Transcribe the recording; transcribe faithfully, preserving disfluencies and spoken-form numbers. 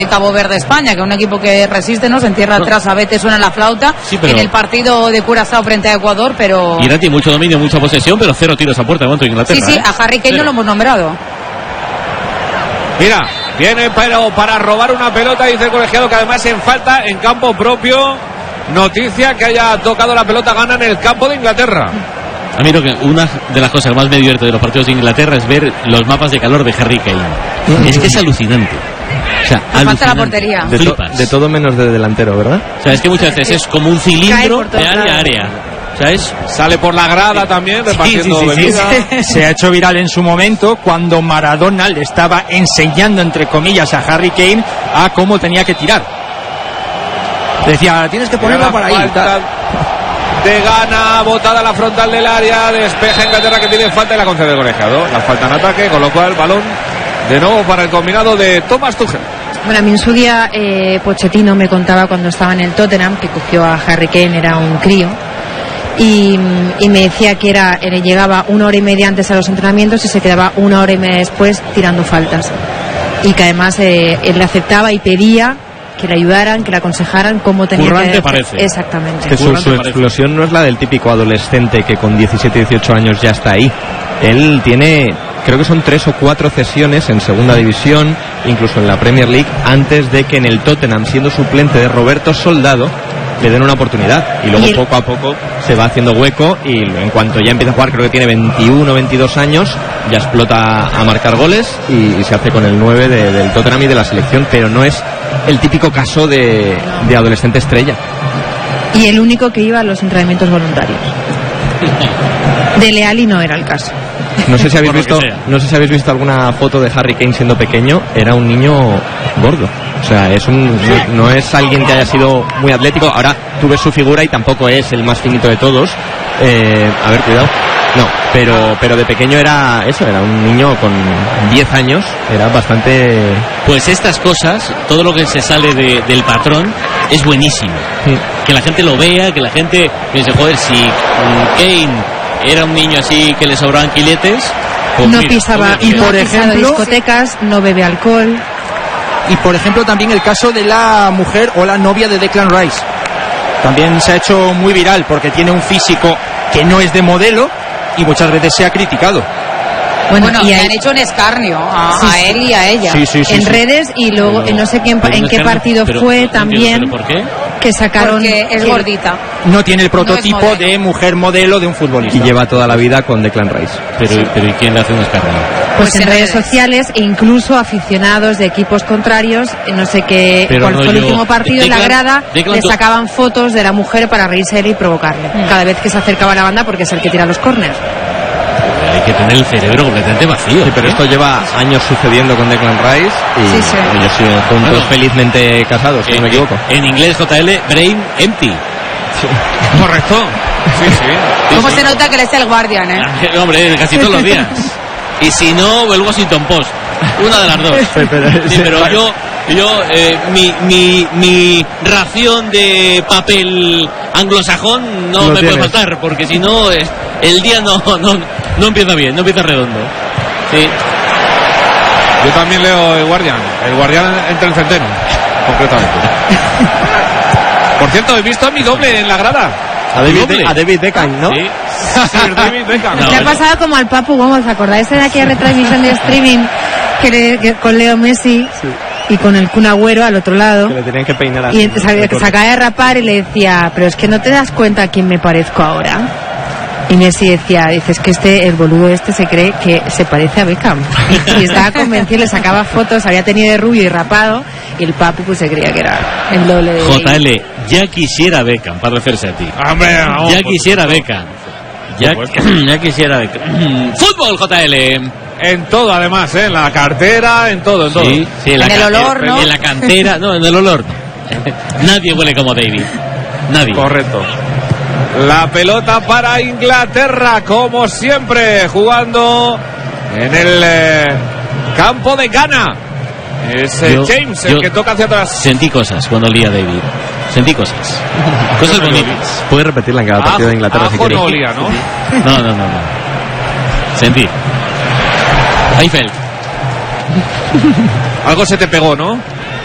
Cabo Verde España, que es un equipo que resiste, ¿no? Se entierra atrás, a veces suena la flauta, sí, pero... en el partido de Curazao frente a Ecuador, pero... Irán tiene mucho dominio, mucha posesión, pero cero tiros a puerta de momento de Inglaterra. Sí, sí, ¿eh? a Harry Kane no lo hemos nombrado. Mira, viene pero para robar una pelota, dice el colegiado, que además en falta en campo propio. Noticia que haya tocado la pelota gana en el campo de Inglaterra. A mí lo que una de las cosas que más me divierte de los partidos de Inglaterra es ver los mapas de calor de Harry Kane. Es que es alucinante. O sea, falta la portería. De, to, de todo menos de delantero, ¿verdad? O sea, es que muchas veces es como un cilindro de área a área. ¿Sabes? Sale por la grada también, repartiendo sí, sí, sí, bebida. Sí. Se ha hecho viral en su momento cuando Maradona le estaba enseñando, entre comillas, a Harry Kane a cómo tenía que tirar. Decía, tienes que ponerla para ahí. De Gana, botada a la frontal del área, despeja Inglaterra, que tiene falta y la concede el colegiado. La falta en ataque, con lo cual balón de nuevo para el combinado de Thomas Tuchel. Bueno, a mí en su día eh, Pochettino me contaba cuando estaba en el Tottenham, que cogió a Harry Kane, era un crío, y, y me decía que era él llegaba una hora y media antes a los entrenamientos y se quedaba una hora y media después tirando faltas, y que además eh, él le aceptaba y pedía que le ayudaran, que le aconsejaran cómo tenía Currante que... parece. Exactamente. Que su, su explosión no es la del típico adolescente que con diecisiete, dieciocho años ya está ahí. Él tiene, creo que son tres o cuatro cesiones en segunda división, incluso en la Premier League, antes de que en el Tottenham, siendo suplente de Roberto Soldado, le den una oportunidad. Y luego ¿Y poco a poco se va haciendo hueco, y en cuanto ya empieza a jugar, creo que tiene veintiuno, veintidós años, ya explota a marcar goles y, y se hace con el nueve de, del Tottenham y de la selección, pero no es el típico caso de, de adolescente estrella. Y el único que iba a los entrenamientos voluntarios. De Leali no era el caso. No sé si habéis visto, no sé si habéis visto alguna foto de Harry Kane siendo pequeño. Era un niño gordo. O sea, es un, no, no es alguien que haya sido muy atlético. Ahora tú ves su figura y tampoco es el más finito de todos. Eh, a ver, cuidado. No, pero pero de pequeño era eso, era un niño con diez años, era bastante... Pues estas cosas, todo lo que se sale de, del patrón es buenísimo. Sí. Que la gente lo vea, que la gente piense, joder, si Kane era un niño así que le sobraban quiletes, pues no mira, pisaba, y por ejemplo, discotecas, no bebe alcohol. Y por ejemplo también el caso de la mujer o la novia de Declan Rice. También se ha hecho muy viral porque tiene un físico que no es de modelo y muchas veces se ha criticado. Bueno, bueno, y le han hecho un escarnio a, sí, a él y a ella. Sí, sí, sí, en sí. redes, y luego pero, no sé quién, en qué partido pero, fue pero, también. Pero, ¿por qué? Que sacaron. Porque es gordita. No tiene el prototipo no de mujer modelo de un futbolista. Y lleva toda la vida con Declan Rice. Pero, pero ¿y quién le hace un escarnio? Pues, pues en, en redes, redes sociales, e incluso aficionados de equipos contrarios, no sé qué, pero cuál no, fue el yo, último partido, en la grada Declan, le sacaban fotos de la mujer para reírse él y provocarle. Mm. Cada vez que se acercaba a la banda, porque es el que tira los córners. Hay que tener el cerebro completamente vacío. Sí, pero ¿eh? Esto lleva años sucediendo con Declan Rice y sí, sí. ellos siguen juntos, bueno, felizmente casados, si no me equivoco. En inglés, J L, brain empty. Sí. Correcto. Sí, sí. ¿Cómo sí, se sí. nota que él es el Guardian, eh? Hombre, casi todos los días. Y si no, el Washington Post. Una de las dos. Sí, pero, sí, pero yo, yo eh, mi, mi, mi ración de papel anglosajón no Lo me tienes. puede faltar, porque si no, es, el día no, no, no empieza bien, no empieza redondo. Sí. Yo también leo el Guardian. El Guardian entre el centeno, concretamente. Por cierto, he visto a mi doble en la grada. A David, de, a David Beckham, ¿no? Sí, sí, David Beckham. No, le ha pasado como al Papu Gómez, ¿acordáis de aquella retransmisión de streaming que, le, que con Leo Messi sí. y con el Kun Agüero al otro lado? Que le tenían que peinar así. Y se, se acaba de rapar y le decía, pero es que no te das cuenta a quién me parezco ahora. Y Messi decía, dices que este, el boludo este se cree que se parece a Beckham. Y estaba convencido, le sacaba fotos, había tenido de rubio y rapado, y el Papu pues se creía que era el doble de... J L, ya quisiera Beckham, para referirse a ti. Hombre, vamos, ya quisiera Beckham. Ya, ya quisiera Beckham. Fútbol, J L. En todo, además, ¿eh? En la cartera, en todo, en todo. Sí, sí, en, en la el olor, ¿no? En la cantera, no, en el olor no. Nadie huele como David. Nadie. Correcto. La pelota para Inglaterra, como siempre, jugando en el eh, campo de Ghana. Es eh, yo, James el que toca hacia atrás. Sentí cosas cuando olía David. Sentí cosas. Cosas bonitas. Puedes repetirla en cada partido de Inglaterra si quieres. No olía, ¿no? No, no, no, no. Sentí. Eiffel. Algo se te pegó, ¿no?